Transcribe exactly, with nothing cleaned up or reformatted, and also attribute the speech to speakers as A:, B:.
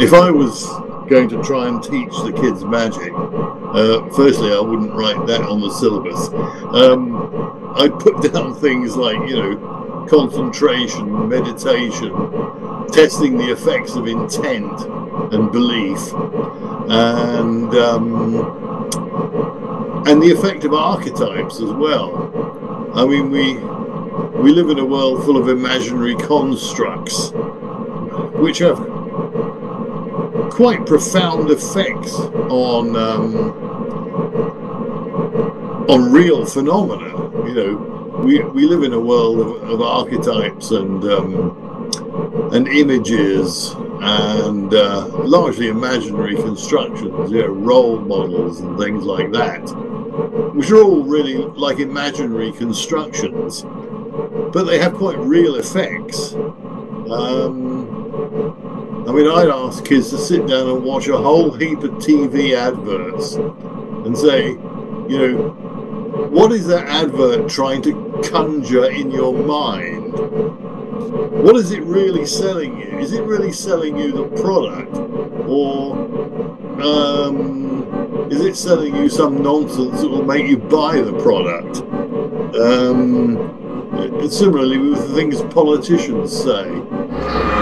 A: if I was going to try and teach the kids magic, uh, firstly, I wouldn't write that on the syllabus. Um, I'd put down things like, you know, concentration, meditation, testing the effects of intent and belief, and um, and the effect of archetypes as well. I mean, we we live in a world full of imaginary constructs, which have quite profound effects on um, on real phenomena. You know, we we live in a world of, of archetypes and um, and images and uh, largely imaginary constructions. You know, role models and things like that, which are all really like imaginary constructions, but they have quite real effects. Um, I mean, I'd ask kids to sit down and watch a whole heap of T V adverts and say, you know, what is that advert trying to conjure in your mind? What is it really selling you? Is it really selling you the product? Or um, is it selling you some nonsense that will make you buy the product? Um, similarly with the things politicians say.